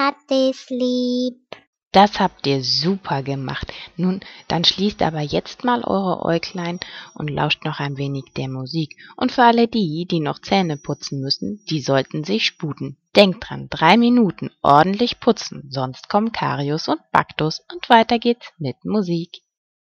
hat dich lieb. Das habt ihr super gemacht. Nun, dann schließt aber jetzt mal eure Äuglein und lauscht noch ein wenig der Musik. Und für alle die, die noch Zähne putzen müssen, die sollten sich sputen. Denkt dran, 3 Minuten ordentlich putzen, sonst kommen Karius und Baktus und weiter geht's mit Musik.